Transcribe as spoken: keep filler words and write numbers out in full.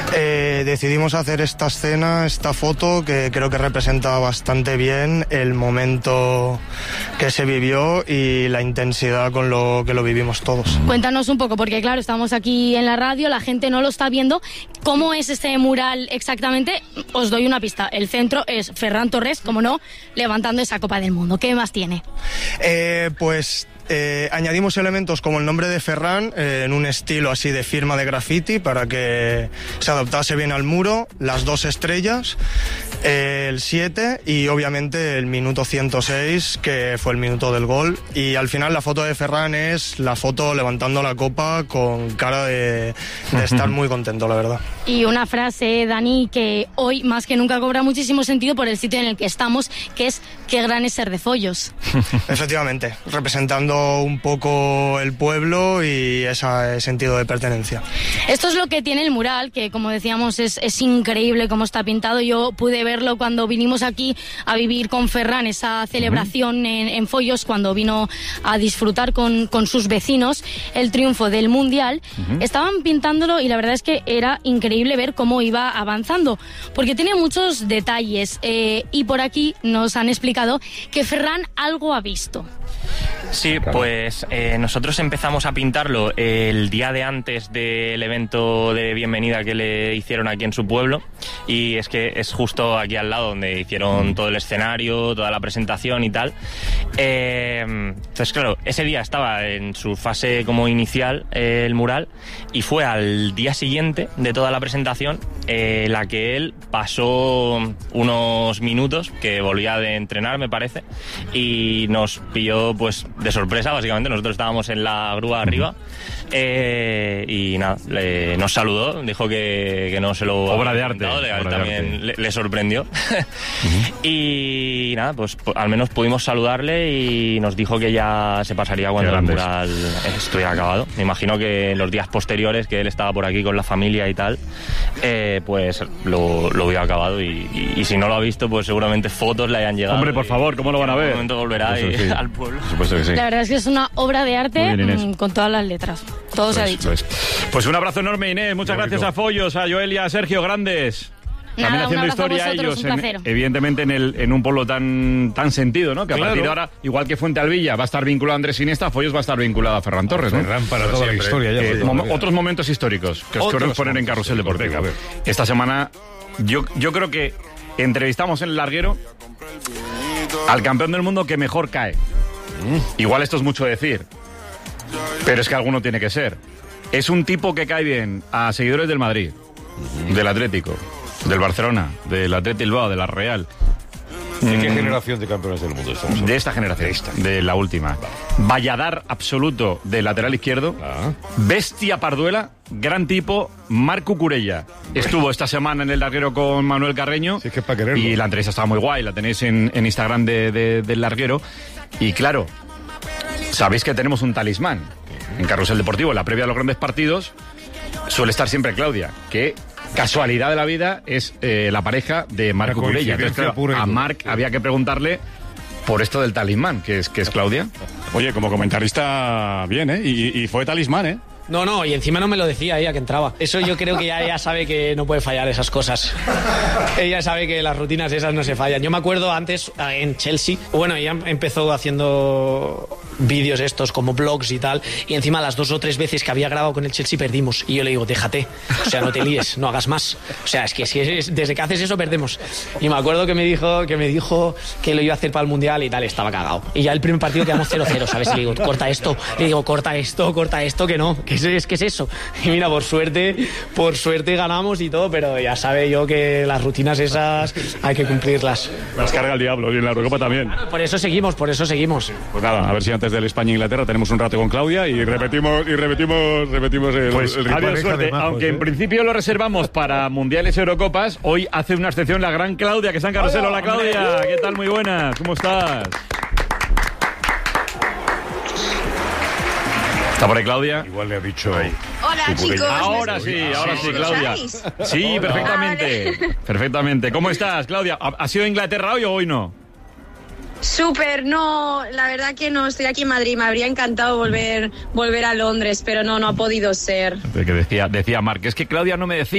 Eh, decidimos hacer esta escena, esta foto, que creo que representa bastante bien el momento que se vivió y la intensidad con lo que lo vivimos todos. Cuéntanos un poco, porque claro, estamos aquí en la radio, la gente no lo está viendo. ¿Cómo es este mural exactamente? Os doy una pista. El centro es Ferran Torres, como no, levantando esa Copa del Mundo. ¿Qué más tiene? Eh, pues... Eh, añadimos elementos como el nombre de Ferran eh, en un estilo así de firma de graffiti para que se adaptase bien al muro, las dos estrellas, eh, el siete y obviamente el minuto ciento seis, que fue el minuto del gol, y al final la foto de Ferran es la foto levantando la copa con cara de, de estar muy contento, la verdad. Y una frase, Dani, que hoy más que nunca cobra muchísimo sentido por el sitio en el que estamos, que es qué gran es ser de Follos. Efectivamente, representando un poco el pueblo y ese sentido de pertenencia. Esto es lo que tiene el mural, que como decíamos es, es increíble cómo está pintado. Yo pude verlo cuando vinimos aquí a vivir con Ferran esa celebración uh-huh. en, en Follos, cuando vino a disfrutar con, con sus vecinos el triunfo del Mundial. Uh-huh. Estaban pintándolo y la verdad es que era increíble ver cómo iba avanzando, porque tiene muchos detalles eh, y por aquí nos han explicado que Ferran algo ha visto. Sí, pues eh, nosotros empezamos a pintarlo el día de antes del evento de bienvenida que le hicieron aquí en su pueblo, y es que es justo aquí al lado donde hicieron todo el escenario, toda la presentación y tal. Eh, entonces, claro, ese día estaba en su fase como inicial eh, el mural, y fue al día siguiente de toda la presentación eh, la que él pasó unos minutos, que volvía de entrenar, me parece, y nos pilló pues de sorpresa, básicamente. Nosotros estábamos en la grúa arriba eh, y nada, le, nos saludó, dijo que, que no se lo... Obra de arte. Le, obra también de arte. Le, le sorprendió. Uh-huh. Y nada, pues al menos pudimos saludarle y nos dijo que ya se pasaría cuando el mural estuviera acabado. Me imagino que en los días posteriores, que él estaba por aquí con la familia y tal, eh, pues lo, lo hubiera acabado, y, y, y si no lo ha visto, pues seguramente fotos le hayan llegado. Hombre, por favor, ¿cómo lo van a ver? En un momento volverá y, sí. al pueblo. Por supuesto que sí. La verdad es que es una obra de arte bien, con todas las letras. Todo pues, se ha dicho. Pues, pues un abrazo enorme, Inés. Muchas Muy gracias rico. a Follos, a Joel y a Sergio, grandes. Nada, También haciendo historia a ellos, en, evidentemente en, el, en un pueblo tan tan sentido, ¿no? Que claro. a partir de ahora, igual que Fuente Alvilla va a estar vinculado a Andrés Iniesta, Follos va a estar vinculado a Ferran Torres, ¿no? Ferran para toda siempre. la historia. Ya eh, mom- otros momentos históricos que os quiero poner en Carrusel Deportivo. Venga, esta semana, yo, yo creo que entrevistamos en el larguero al campeón del mundo que mejor cae. Mm. Igual esto es mucho decir, pero es que alguno tiene que ser. Es un tipo que cae bien a seguidores del Madrid, mm. del Atlético, del Barcelona, del Athletic Bilbao, de la Real. ¿De qué generación de campeones del mundo estamos? De esta generación, de, esta. de la última. Valladar absoluto del lateral izquierdo. Ah. Bestia Parduela, gran tipo, Marc Cucurella. Estuvo esta semana en el larguero con Manuel Carreño. Sí, que es para quererlo. Y la entrevista estaba muy guay, la tenéis en, en Instagram de, de, del larguero. Y claro, sabéis que tenemos un talismán en Carrusel Deportivo. En la previa de los grandes partidos suele estar siempre Claudia, que... casualidad de la vida es eh, la pareja de Marc Cucurella. Entonces, claro, a Marc había que preguntarle por esto del talismán, que es, que es Claudia. Oye, como comentarista, bien, ¿eh? Y, y fue talismán, ¿eh? No, no, y encima no me lo decía ella que entraba. Eso yo creo que ya ella sabe que no puede fallar esas cosas. Ella sabe que las rutinas esas no se fallan. Yo me acuerdo antes en Chelsea, bueno, ella empezó haciendo vídeos estos como blogs y tal, y encima las dos o tres veces que había grabado con el Chelsea perdimos. Y yo le digo, déjate, o sea, no te líes, no hagas más. O sea, es que si es, desde que haces eso perdemos. Y me acuerdo que me dijo que me dijo que lo iba a hacer para el Mundial y tal, estaba cagado. Y ya el primer partido quedamos cero cero, ¿sabes? Y le digo, corta esto, le digo, corta esto, corta esto, que no, que es que es eso. Y mira, por suerte, por suerte ganamos y todo, pero ya sabe yo que las rutinas esas hay que cumplirlas. Las carga el diablo y en la Eurocopa también. Por eso seguimos, por eso seguimos. Pues nada, a ver si antes del España-Inglaterra tenemos un rato con Claudia y repetimos y repetimos, repetimos el, pues, el adiós, suerte. Majos, Aunque ¿eh? en principio lo reservamos para mundiales y Eurocopas, hoy hace una excepción la gran Claudia, que está en Carrusel. Hola, Claudia, ¿qué tal? Muy buenas, ¿cómo estás? ¿Está por ahí Claudia? Igual le ha dicho... Ahí. Hola, chicos. Ahora sí, ahora sí, Claudia. Sí, perfectamente. Vale. Perfectamente. ¿Cómo estás, Claudia? ¿Has ido a Inglaterra hoy o hoy no? Súper, no, la verdad que no, estoy aquí en Madrid, me habría encantado volver volver a Londres, pero no, no ha podido ser. Que decía, decía Marc, es que Claudia no me decía